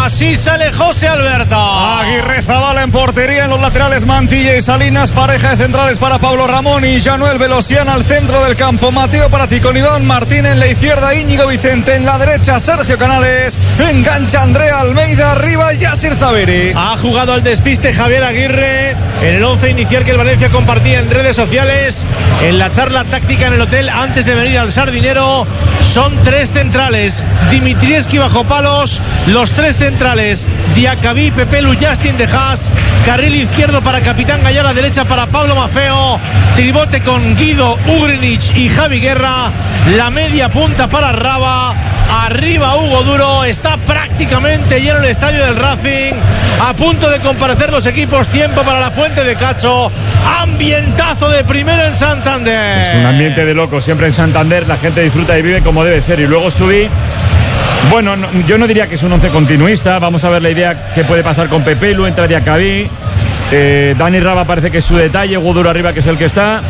Así sale José Alberto. Aguirrezabala en portería, en los laterales Mantilla y Salinas, pareja de centrales para Pablo Ramón y Januel Velosian al centro del campo. Mateo Prati con Iván Martín en la izquierda, Íñigo Vicente en la derecha, Sergio Canales, engancha Andrea Almeida, arriba Yasir Zaberi. Ha jugado al despiste Javier Aguirre en el 11 inicial que el Valencia compartía en redes sociales. En la charla táctica en el hotel antes de venir al Sardinero, son 3 centrales: Dimitrievski bajo palos, los 3 centrales Diacabí, Pepelu, Justin de Haas, carril izquierdo para Capitán Gallá, la derecha para Pablo Maffeo, tribote con Guido, Ugrinic y Javi Guerra, la media punta para Raba, arriba Hugo Duro. Está prácticamente lleno el estadio del Racing, a punto de comparecer los equipos. Tiempo para la Fuente de Cacho, ambientazo de primero en Santander. Es un ambiente de loco siempre en Santander, la gente disfruta y vive como debe ser. Y luego subí. Bueno, yo no diría que es un 11 continuista. Vamos a ver la idea que puede pasar con Pepelu. Entra Diacabí, Dani Raba parece que es su detalle, Hugo Duro arriba que es el que está,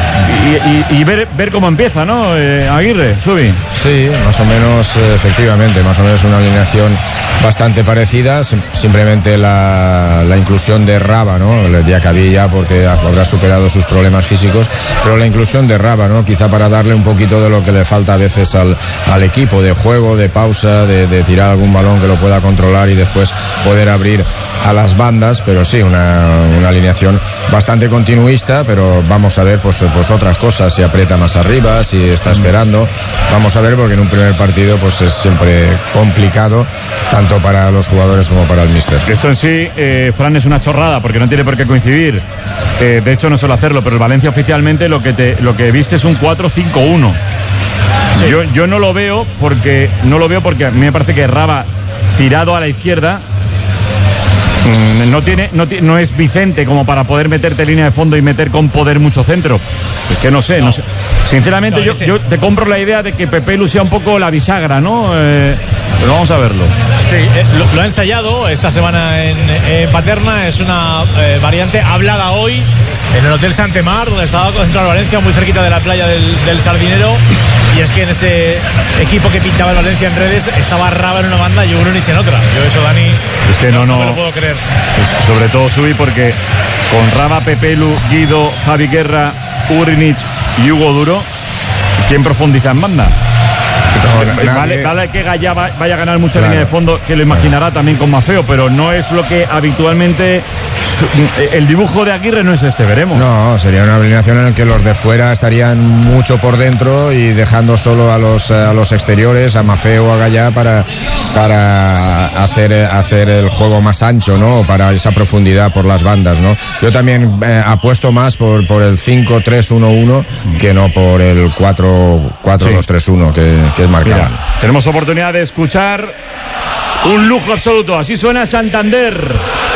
y ver cómo empieza, ¿no? Aguirre, Subi. Sí, más o menos, efectivamente, más o menos una alineación bastante parecida, simplemente la inclusión de Raba, ¿no? El Diacabí ya porque habrá superado sus problemas físicos, pero la inclusión de Raba, ¿no? Quizá para darle un poquito de lo que le falta a veces al equipo, de juego, de pausa, de tirar algún balón que lo pueda controlar y después poder abrir a las bandas, pero sí, una alineación bastante continuista, pero vamos a ver pues otras cosas, si aprieta más arriba, si está esperando, vamos a ver, porque en un primer partido pues es siempre complicado, tanto para los jugadores como para el míster. Esto en sí, Fran, es una chorrada, porque no tiene por qué coincidir, de hecho no suele hacerlo, pero el Valencia oficialmente lo que viste es un 4-5-1. Sí. Yo no lo veo porque a mí me parece que Raba tirado a la izquierda no es Vicente como para poder meterte línea de fondo y meter con poder mucho centro. Es que no sé. Sinceramente, yo te compro la idea de que Pepelu sea un poco la bisagra, ¿no? Pero vamos a verlo. Sí, lo ha ensayado esta semana en Paterna. Es una variante hablada hoy en el Hotel Santemar, donde estaba concentrado el Valencia, muy cerquita de la playa del Sardinero. Y es que en ese equipo que pintaba el Valencia en redes estaba Raba en una banda y Ugrinic en otra. Yo eso, Dani, es que no me lo puedo creer. Pues sobre todo Subi, porque con Raba, Pepelu, Guido, Javi Guerra, Ugrinic y Hugo Duro, ¿quién profundiza en banda? Vale que Gallá vaya a ganar mucha línea de fondo, que lo imaginará también con Maffeo, pero no es lo que habitualmente el dibujo de Aguirre no es este, veremos. No, sería una alineación en la que los de fuera estarían mucho por dentro y dejando solo a los exteriores, a Maffeo o a Gallá para hacer el juego más ancho, ¿no? Para esa profundidad por las bandas, ¿no? Yo también apuesto más por el 5-3-1-1 que no por el 4-2-3-1 que es marcado. Mira, tenemos oportunidad de escuchar un lujo absoluto. Así suena Santander.